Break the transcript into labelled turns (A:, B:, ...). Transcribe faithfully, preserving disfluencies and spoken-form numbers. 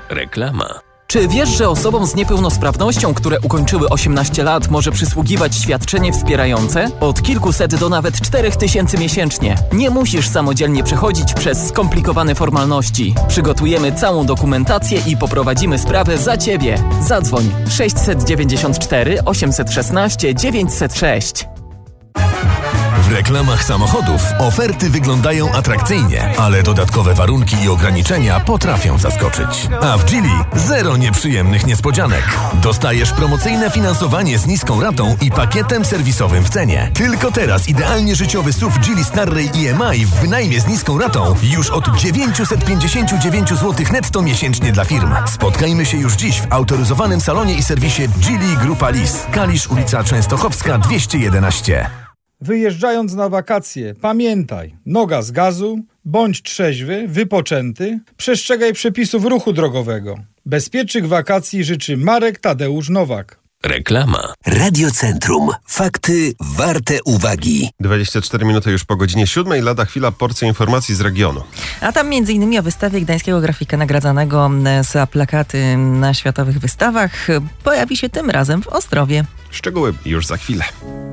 A: Reklama.
B: Czy wiesz, że osobom z niepełnosprawnością, które ukończyły osiemnaście lat, może przysługiwać świadczenie wspierające? Od kilkuset do nawet czterech tysięcy miesięcznie. Nie musisz samodzielnie przechodzić przez skomplikowane formalności. Przygotujemy całą dokumentację i poprowadzimy sprawę za Ciebie. Zadzwoń sześćset dziewięćdziesiąt cztery osiemset szesnaście dziewięćset sześć.
C: W reklamach samochodów oferty wyglądają atrakcyjnie, ale dodatkowe warunki i ograniczenia potrafią zaskoczyć. A w Geely zero nieprzyjemnych niespodzianek. Dostajesz promocyjne finansowanie z niską ratą i pakietem serwisowym w cenie. Tylko teraz idealnie życiowy S U V Geely Starray I M I w wynajmie z niską ratą już od dziewięćset pięćdziesiąt dziewięć złotych netto miesięcznie dla firm. Spotkajmy się już dziś w autoryzowanym salonie i serwisie Geely Grupa Lis. Kalisz, ulica Częstochowska dwieście jedenaście.
D: Wyjeżdżając na wakacje, pamiętaj, noga z gazu, bądź trzeźwy, wypoczęty, przestrzegaj przepisów ruchu drogowego. Bezpiecznych wakacji życzy Marek Tadeusz Nowak.
A: Reklama.
E: Radiocentrum. Fakty warte uwagi.
F: dwadzieścia cztery minuty już po godzinie siódmej, lada chwila porcja informacji z regionu.
G: A tam między innymi o wystawie gdańskiego grafika nagradzanego za plakaty na światowych wystawach pojawi się tym razem w Ostrowie.
F: Szczegóły już za chwilę.